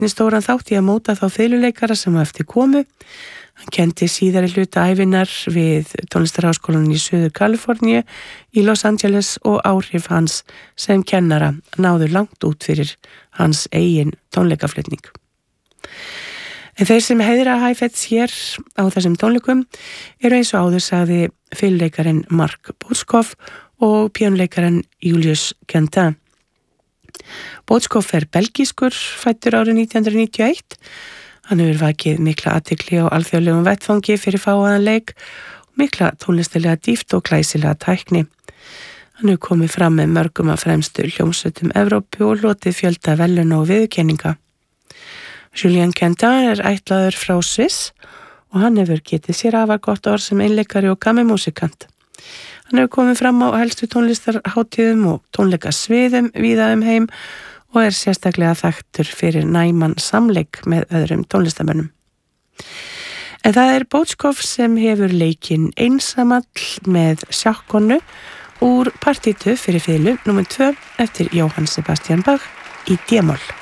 stóran þátt í að móta þá fiðluleikara sem á eftir komu. Hann kenndi síðari hluta ævinnar við tónlistarháskólann í Suður Kaliforníu í Los Angeles og áhrif hans sem kennara náðu langt út fyrir hans eigin tónleikaflutning. En þeir sem heiðra Heifetz hér á þessum tónleikum eru eins og áður sagði fiðluleikarinn Mark Botskov og píanóleikarinn Julius Quentin. Botskov belgískur, fæddur árið 1991. Hann hefur vakið mikla athygli á alþjóðlegum vettfangi fyrir fáaðan leik og mikla tónlistilega dýpt og glæsilega tækni. Hann hefur komið fram með mörgum af fremstu hljómsveitum Evrópu og hlotið fjölda verðlauna og viðurkenninga. Julien Quentin ættlaður frá Sviss og hann hefur getið sér afar gott orð sem einleikari og kammermúsikant. Hann hefur komið fram á helstu tónlistarhátíðum og tónleikasviðum víða heim og sérstaklega þekktur fyrir næman samleik með öðrum tónlistarmönnum. En það Botskov sem hefur leikinn Einsamall með sjakkonu úr partítu fyrir fiðlu nr. 2 eftir Johann Sebastian Bach í D-moll.